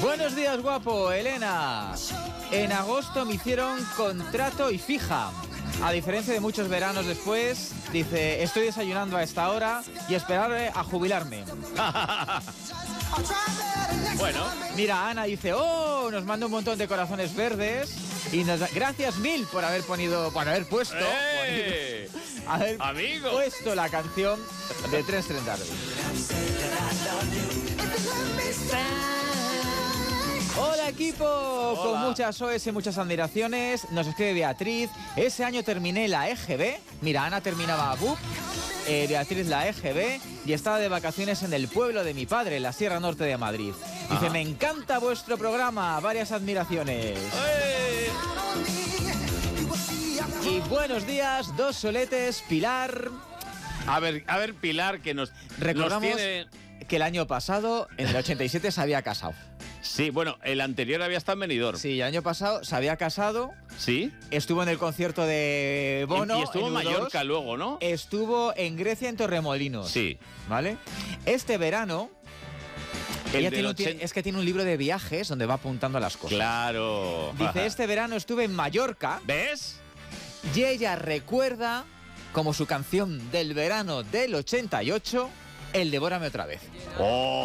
Buenos días, guapo. Elena. En agosto me hicieron contrato y fija. A diferencia de muchos veranos después, dice, estoy desayunando a esta hora y esperaré a jubilarme. Bueno. Mira, Ana dice, nos manda un montón de corazones verdes y nos da, gracias mil por haber puesto la canción de Tres Tren D'Arby. Hola equipo, hola. Con muchas OS y muchas admiraciones. Nos escribe Beatriz. Ese año terminé la EGB. Mira, Ana terminaba BUP, Beatriz la EGB y estaba de vacaciones en el pueblo de mi padre, en la Sierra Norte de Madrid. Dice, me encanta vuestro programa, varias admiraciones. Y buenos días, dos soletes, Pilar. A ver, Pilar, que recordamos nos tiene... que el año pasado, en el 87, se había casado. Sí, bueno, el anterior había estado en Benidorm. Sí, el año pasado se había casado. ¿Sí? Estuvo en el concierto de Bono. Y estuvo en Mallorca luego, ¿no? Estuvo en Grecia, en Torremolinos. Sí. ¿Vale? Este verano... Es que tiene un libro de viajes donde va apuntando las cosas. Claro. Dice, este verano estuve en Mallorca. ¿Ves? Y ella recuerda, como su canción del verano del 88, el Devórame otra vez. ¡Oh!